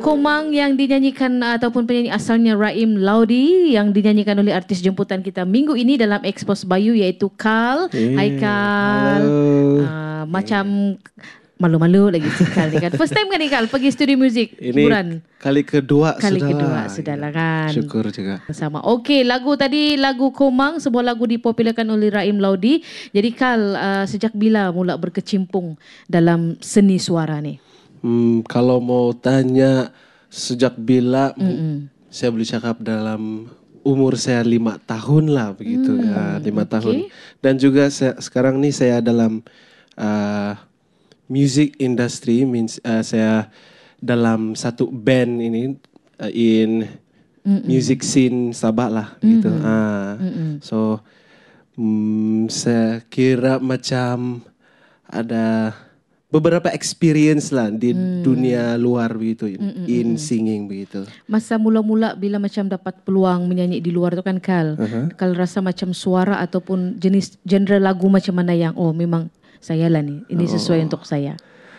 Komang yang dinyanyikan ataupun penyanyi asalnya Raim Laudi yang dinyanyikan oleh artis jemputan kita minggu ini dalam Expose Bayu iaitu Carl. Hai Carl. Macam malu-malu lagi si Carl ni kan. First time kan ni Carl pergi studio muzik hiburan? Kali kedua sudahlah kan. Syukur juga. Sama. Okey, lagu tadi lagu Komang, sebuah lagu dipopularkan oleh Raim Laudi. Jadi Carl, sejak bila mula berkecimpung dalam seni suara ni? Kalau mau tanya sejak bila, saya boleh cakap dalam umur saya 5 tahun lah begitu. 5 tahun. Dan juga sekarang ni saya dalam music industry, saya dalam satu band ini in music scene Sabah lah gitu. So saya kira macam ada beberapa experience lah di dunia luar begitu, in singing begitu. Masa mula-mula bila macam dapat peluang menyanyi di luar tu kan Carl, Carl rasa macam suara ataupun jenis genre lagu macam mana yang memang saya lah ni, ini sesuai untuk saya.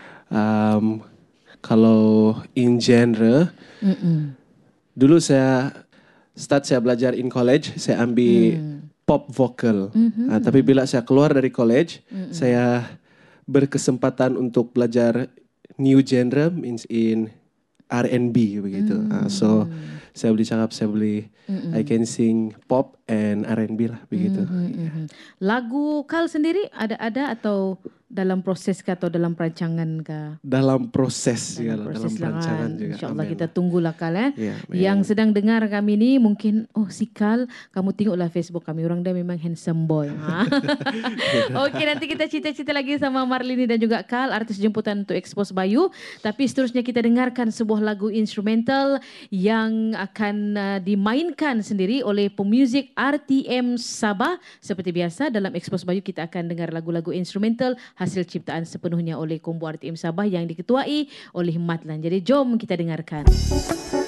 Kalau in genre, dulu saya belajar in college, saya ambil pop vocal. Tapi bila saya keluar dari college, saya berkesempatan untuk belajar new genre, means in R&B begitu. So saya boleh cakap I can sing pop and R&B lah begitu. Lagu Carl sendiri ada atau dalam proses kah atau dalam perancangan kah? Dalam proses dalam perancangan juga. InsyaAllah kita tunggulah Carl yang sedang dengar kami ni mungkin si Carl, kamu tengoklah Facebook kami, orang dia memang handsome boy. Okey, nanti kita cerita-cerita lagi sama Marlini dan juga Carl, artis jemputan untuk Expose Bayu. Tapi seterusnya kita dengarkan sebuah lagu instrumental yang akan dimainkan sendiri oleh pemuzik RTM Sabah. Seperti biasa dalam Expose Bayu kita akan dengar lagu-lagu instrumental hasil ciptaan sepenuhnya oleh Kombo RTM Sabah yang diketuai oleh Matlan. Jadi jom kita dengarkan.